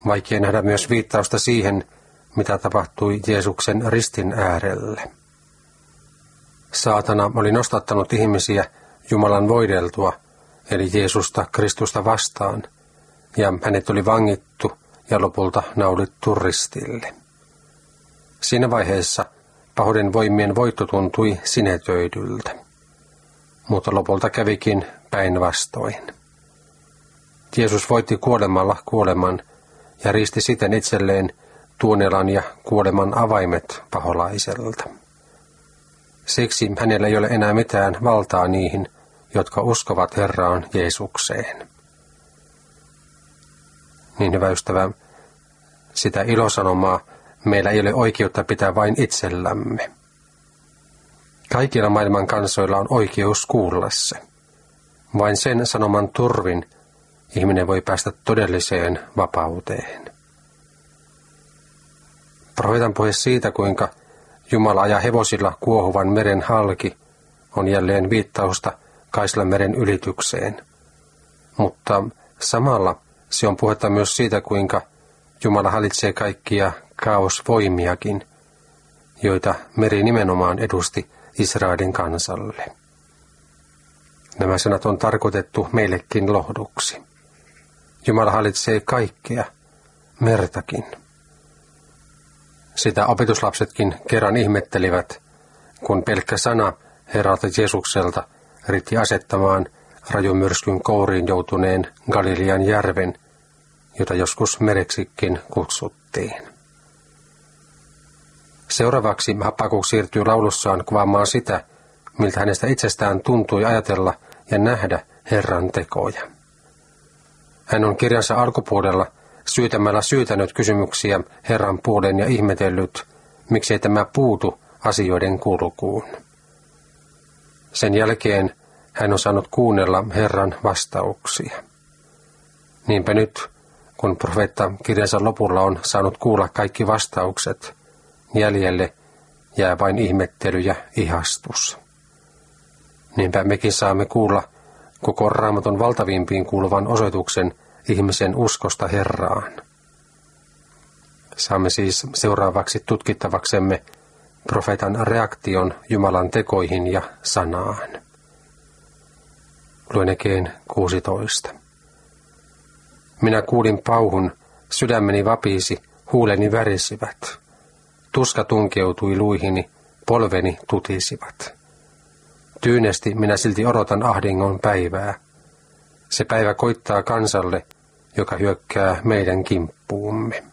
Vaikea nähdä myös viittausta siihen, mitä tapahtui Jeesuksen ristin äärelle. Saatana oli nostattanut ihmisiä Jumalan voideltua, eli Jeesusta Kristusta vastaan, ja hänet oli vangittu ja lopulta naulittu ristille. Siinä vaiheessa pahuuden voimien voitto tuntui sinetöidyltä, mutta lopulta kävikin päinvastoin. Jeesus voitti kuolemalla kuoleman ja riisti siten itselleen tuonelan ja kuoleman avaimet paholaiselta. Siksi hänellä ei ole enää mitään valtaa niihin, jotka uskovat Herraan Jeesukseen. Niin hyvä ystävä, sitä ilosanomaa meillä ei ole oikeutta pitää vain itsellämme. Kaikilla maailman kansoilla on oikeus kuulla se. Vain sen sanoman turvin ihminen voi päästä todelliseen vapauteen. Profeetan puhe siitä, kuinka Jumala ajaa hevosilla kuohuvan meren halki, on jälleen viittausta Kaislanmeren ylitykseen. Mutta samalla se on puhetta myös siitä, kuinka Jumala hallitsee kaikkia kaosvoimiakin, joita meri nimenomaan edusti Israelin kansalle. Nämä sanat on tarkoitettu meillekin lohduksi. Jumala hallitsee kaikkea, mertakin. Sitä opetuslapsetkin kerran ihmettelivät, kun pelkkä sana Herralta Jeesukselta riitti asettamaan rajumyrskyn kouriin joutuneen Galilean järven, jota joskus mereksikin kutsuttiin. Seuraavaksi Habakuk siirtyy laulussaan kuvaamaan sitä, miltä hänestä itsestään tuntui ajatella ja nähdä Herran tekoja. Hän on kirjansa alkupuolella syytämällä syytänyt kysymyksiä Herran puoleen ja ihmetellyt, miksei tämä puutu asioiden kulkuun. Sen jälkeen hän on saanut kuunnella Herran vastauksia. Niinpä nyt, kun profeetta kirjansa lopulla on saanut kuulla kaikki vastaukset, jäljelle jää vain ihmettely ja ihastus. Niinpä mekin saamme kuulla koko Raamatun valtavimpiin kuuluvan osoituksen ihmisen uskosta Herraan. Saamme siis seuraavaksi tutkittavaksemme profeetan reaktion Jumalan tekoihin ja sanaan. Luen Ekeen 16. Minä kuulin pauhun, sydämeni vapisi, huuleni värisivät. Tuska tunkeutui luihini, polveni tutisivat. Tyynesti minä silti odotan ahdingon päivää. Se päivä koittaa kansalle, joka hyökkää meidän kimppuumme.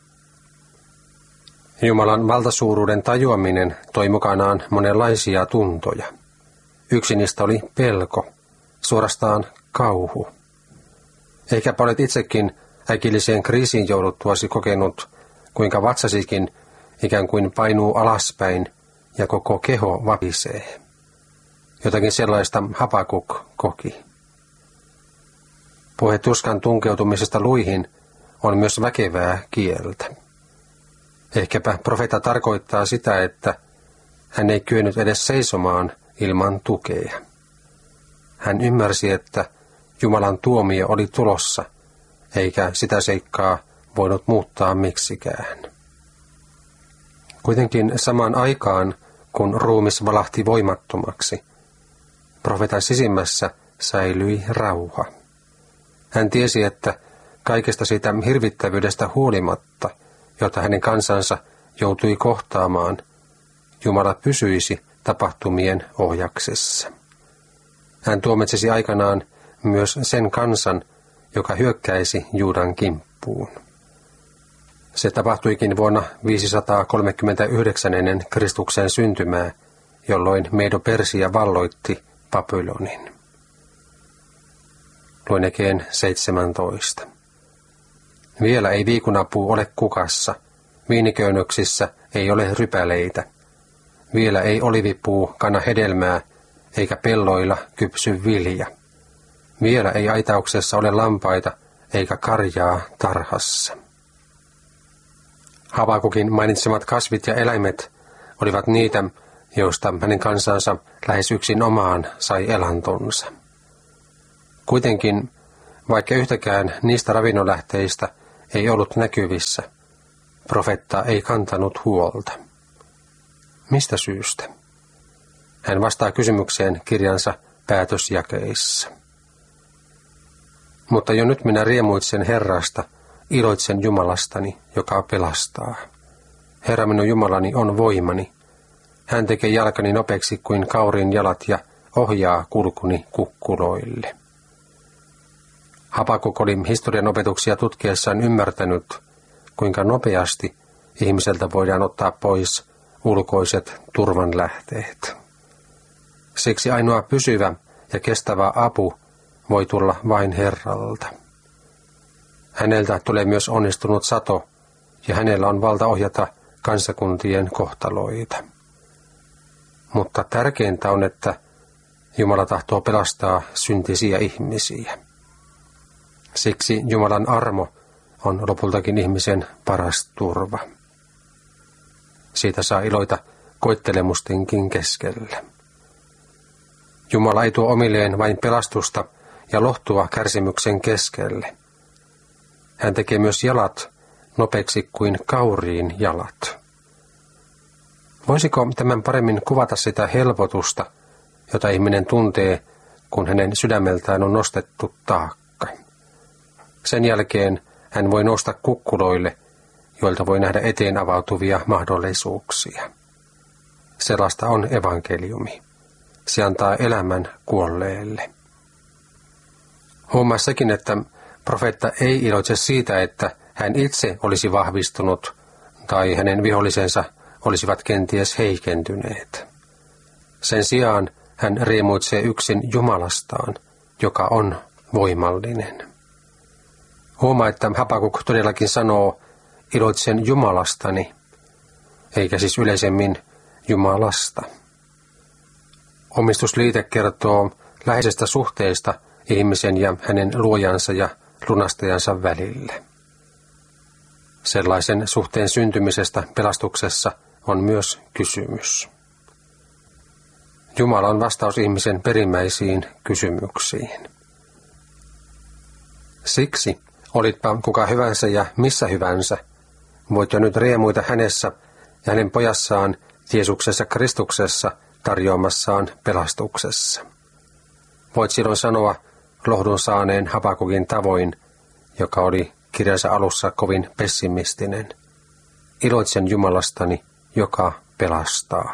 Jumalan valtasuuruuden tajuaminen toi mukanaan monenlaisia tuntoja. Yksi niistä oli pelko, suorastaan kauhu. Ehkäpä olet itsekin äkilliseen kriisiin jouduttuasi kokenut, kuinka vatsasikin ikään kuin painuu alaspäin ja koko keho vapisee. Jotakin sellaista Habakuk koki. Puhe tuskan tunkeutumisesta luihin on myös väkevää kieltä. Ehkäpä profeetta tarkoittaa sitä, että hän ei kyennyt edes seisomaan ilman tukea. Hän ymmärsi, että Jumalan tuomio oli tulossa, eikä sitä seikkaa voinut muuttaa miksikään. Kuitenkin samaan aikaan, kun ruumis valahti voimattomaksi, profeetan sisimmässä säilyi rauha. Hän tiesi, että kaikesta siitä hirvittävyydestä huolimatta, jota hänen kansansa joutui kohtaamaan, Jumala pysyisi tapahtumien ohjaksessa. Hän tuomitsisi aikanaan myös sen kansan, joka hyökkäisi Juudan kimppuun. Se tapahtuikin vuonna 539 ennen Kristuksen syntymää, jolloin Medo-Persia valloitti Babylonin. Luen Ekeen 17. Vielä ei viikunapuu ole kukassa, viiniköynnöksissä ei ole rypäleitä. Vielä ei olivipuu kanna hedelmää, eikä pelloilla kypsy vilja. Vielä ei aitauksessa ole lampaita, eikä karjaa tarhassa. Habakukin mainitsemat kasvit ja eläimet olivat niitä, joista hänen kansansa lähes yksin omaan sai elantonsa. Kuitenkin, vaikka yhtäkään niistä ravinnonlähteistä ei ollut näkyvissä. Profeetta ei kantanut huolta. Mistä syystä? Hän vastaa kysymykseen kirjansa päätösjakeissa. Mutta jo nyt minä riemuitsen Herrasta, iloitsen Jumalastani, joka pelastaa. Herra minun Jumalani on voimani. Hän tekee jalkani nopeaksi kuin kauriin jalat ja ohjaa kulkuni kukkuloille. Habakuk oli historian opetuksia tutkiessaan ymmärtänyt, kuinka nopeasti ihmiseltä voidaan ottaa pois ulkoiset turvanlähteet. Siksi ainoa pysyvä ja kestävä apu voi tulla vain Herralta. Häneltä tulee myös onnistunut sato, ja hänellä on valta ohjata kansakuntien kohtaloita. Mutta tärkeintä on, että Jumala tahtoo pelastaa syntisiä ihmisiä. Siksi Jumalan armo on lopultakin ihmisen paras turva. Siitä saa iloita koettelemustenkin keskellä. Jumala ei tuo omilleen vain pelastusta ja lohtua kärsimyksen keskelle. Hän tekee myös jalat nopeaksi kuin kauriin jalat. Voisiko tämän paremmin kuvata sitä helpotusta, jota ihminen tuntee, kun hänen sydämeltään on nostettu taakka? Sen jälkeen hän voi nousta kukkuloille, joilta voi nähdä eteen avautuvia mahdollisuuksia. Sellaista on evankeliumi. Se antaa elämän kuolleelle. Huomaa sekin, että profeetta ei iloitse siitä, että hän itse olisi vahvistunut tai hänen vihollisensa olisivat kenties heikentyneet. Sen sijaan hän riemuitsee yksin Jumalastaan, joka on voimallinen. Huomaa, että Habakuk todellakin sanoo, iloitsen Jumalastani, eikä siis yleisemmin Jumalasta. Omistusliite kertoo läheisestä suhteesta ihmisen ja hänen luojansa ja lunastajansa välillä. Sellaisen suhteen syntymisestä pelastuksessa on myös kysymys. Jumala on vastaus ihmisen perimmäisiin kysymyksiin. Siksi, olitpa kuka hyvänsä ja missä hyvänsä, voit jo nyt riemuita hänessä ja hänen pojassaan Jeesuksessa Kristuksessa tarjoamassaan pelastuksessa. Voit silloin sanoa lohdun saaneen Habakukin tavoin, joka oli kirjansa alussa kovin pessimistinen. Iloitsen Jumalastani, joka pelastaa.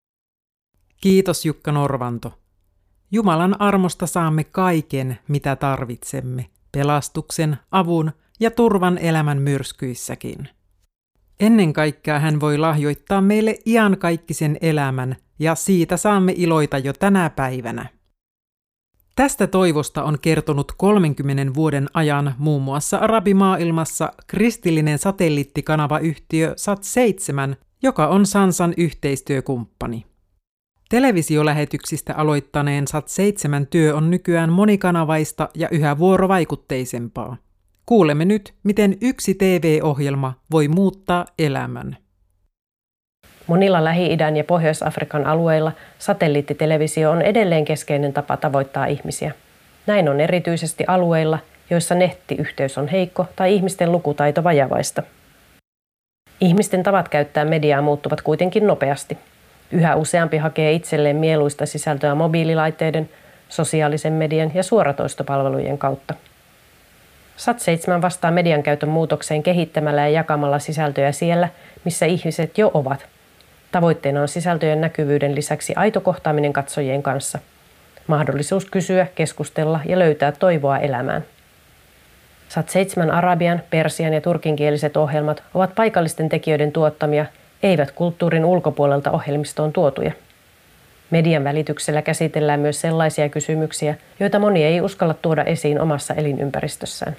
Kiitos Jukka Norvanto. Jumalan armosta saamme kaiken, mitä tarvitsemme, pelastuksen, avun ja turvan elämän myrskyissäkin. Ennen kaikkea hän voi lahjoittaa meille iankaikkisen elämän, ja siitä saamme iloita jo tänä päivänä. Tästä toivosta on kertonut 30 vuoden ajan muun muassa arabimaailmassa kristillinen satelliittikanavayhtiö Sat7, joka on Sansan yhteistyökumppani. Televisiolähetyksistä aloittaneen Sat7 työ on nykyään monikanavaista ja yhä vuorovaikutteisempaa. Kuulemme nyt, miten yksi TV-ohjelma voi muuttaa elämän. Monilla Lähi-idän ja Pohjois-Afrikan alueilla satelliittitelevisio on edelleen keskeinen tapa tavoittaa ihmisiä. Näin on erityisesti alueilla, joissa nettiyhteys on heikko tai ihmisten lukutaito vajavaista. Ihmisten tavat käyttää mediaa muuttuvat kuitenkin nopeasti. Yhä useampi hakee itselleen mieluista sisältöä mobiililaitteiden, sosiaalisen median ja suoratoistopalvelujen kautta. Sat7 vastaa median käytön muutokseen kehittämällä ja jakamalla sisältöjä siellä, missä ihmiset jo ovat. Tavoitteena on sisältöjen näkyvyyden lisäksi aito kohtaaminen katsojien kanssa. Mahdollisuus kysyä, keskustella ja löytää toivoa elämään. Sat7 arabian, persian ja turkinkieliset ohjelmat ovat paikallisten tekijöiden tuottamia, eivät kulttuurin ulkopuolelta ohjelmistoon tuotuja. Median välityksellä käsitellään myös sellaisia kysymyksiä, joita moni ei uskalla tuoda esiin omassa elinympäristössään.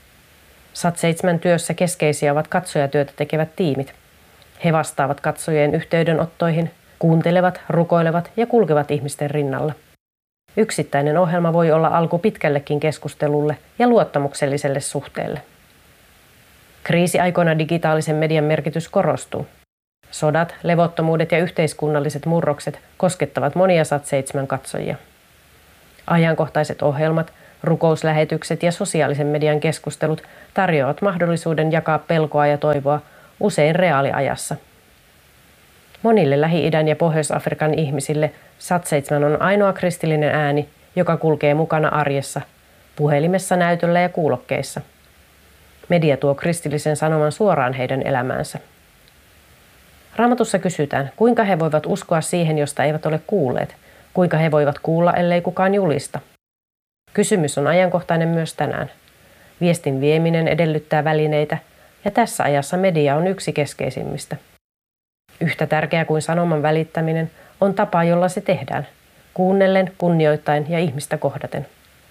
Sat7 työssä keskeisiä ovat katsojatyötä tekevät tiimit. He vastaavat katsojien yhteydenottoihin, kuuntelevat, rukoilevat ja kulkevat ihmisten rinnalla. Yksittäinen ohjelma voi olla alku pitkällekin keskustelulle ja luottamukselliselle suhteelle. Kriisiaikoina digitaalisen median merkitys korostuu. Sodat, levottomuudet ja yhteiskunnalliset murrokset koskettavat monia Sat7 katsojia. Ajankohtaiset ohjelmat, Rukouslähetykset ja sosiaalisen median keskustelut tarjoavat mahdollisuuden jakaa pelkoa ja toivoa usein reaaliajassa. Monille Lähi-idän ja Pohjois-Afrikan ihmisille Sat7 on ainoa kristillinen ääni, joka kulkee mukana arjessa, puhelimessa, näytöllä ja kuulokkeissa. Media tuo kristillisen sanoman suoraan heidän elämäänsä. Raamatussa kysytään, kuinka he voivat uskoa siihen, josta eivät ole kuulleet, kuinka he voivat kuulla, ellei kukaan julista. Kysymys on ajankohtainen myös tänään. Viestin vieminen edellyttää välineitä, ja tässä ajassa media on yksi keskeisimmistä. Yhtä tärkeää kuin sanoman välittäminen on tapa, jolla se tehdään, kuunnellen, kunnioittaen ja ihmistä kohdaten.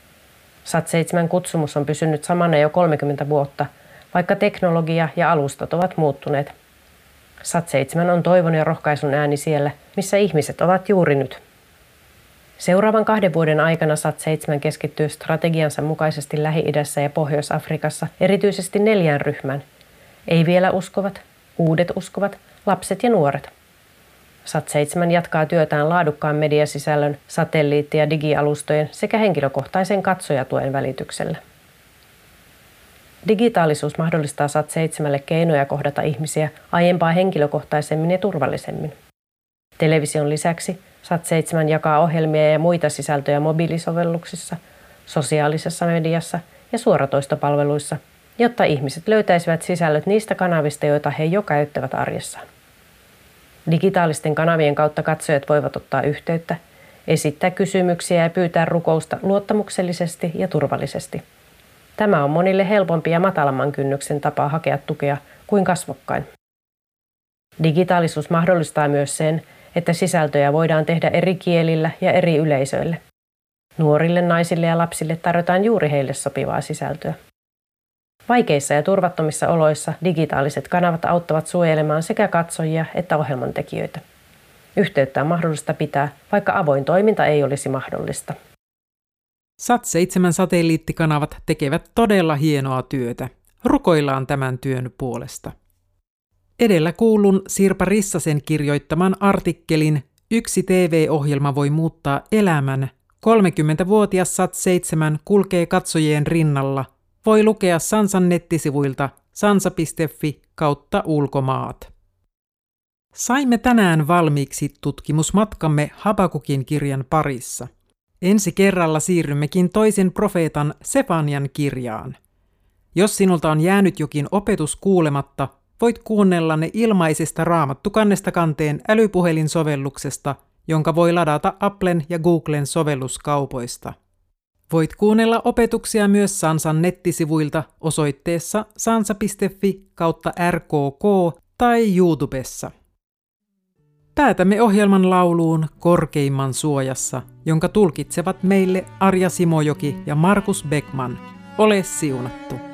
Sat7 kutsumus on pysynyt samana jo 30 vuotta, vaikka teknologia ja alustat ovat muuttuneet. Sat7 on toivon ja rohkaisun ääni siellä, missä ihmiset ovat juuri nyt. Seuraavan 2 vuoden aikana Sat7 keskittyy strategiansa mukaisesti Lähi-idässä ja Pohjois-Afrikassa erityisesti 4 ryhmään. Ei vielä uskovat, uudet uskovat, lapset ja nuoret. Sat7 jatkaa työtään laadukkaan mediasisällön, satelliitti- ja digialustojen sekä henkilökohtaisen katsojatuen välityksellä. Digitaalisuus mahdollistaa Sat7 keinoja kohdata ihmisiä aiempaa henkilökohtaisemmin ja turvallisemmin. Television lisäksi Sat7 jakaa ohjelmia ja muita sisältöjä mobiilisovelluksissa, sosiaalisessa mediassa ja suoratoistopalveluissa, jotta ihmiset löytäisivät sisällöt niistä kanavista, joita he jo käyttävät arjessaan. Digitaalisten kanavien kautta katsojat voivat ottaa yhteyttä, esittää kysymyksiä ja pyytää rukousta luottamuksellisesti ja turvallisesti. Tämä on monille helpompi ja matalamman kynnyksen tapa hakea tukea kuin kasvokkain. Digitaalisuus mahdollistaa myös sen, että sisältöjä voidaan tehdä eri kielillä ja eri yleisöille. Nuorille, naisille ja lapsille tarjotaan juuri heille sopivaa sisältöä. Vaikeissa ja turvattomissa oloissa digitaaliset kanavat auttavat suojelemaan sekä katsojia että ohjelmantekijöitä. Yhteyttä on mahdollista pitää, vaikka avoin toiminta ei olisi mahdollista. Sat7 satelliittikanavat tekevät todella hienoa työtä. Rukoillaan tämän työn puolesta. Edellä kuullun Sirpa Rissasen kirjoittaman artikkelin Yksi TV-ohjelma voi muuttaa elämän. 30-vuotias Sat7 kulkee katsojien rinnalla. Voi lukea Sansan nettisivuilta sansa.fi/ulkomaat. Saimme tänään valmiiksi tutkimusmatkamme Habakukin kirjan parissa. Ensi kerralla siirrymmekin toisen profeetan Sefanian kirjaan. Jos sinulta on jäänyt jokin opetus kuulematta, voit kuunnella ne ilmaisesta Raamattu kannesta kanteen älypuhelinsovelluksesta, jonka voi ladata Applen ja Googlen sovelluskaupoista. Voit kuunnella opetuksia myös Sansan nettisivuilta osoitteessa sansa.fi/rkk tai YouTubessa. Päätämme ohjelman lauluun Korkeimman suojassa, jonka tulkitsevat meille Arja Simojoki ja Markus Beckman. Ole siunattu!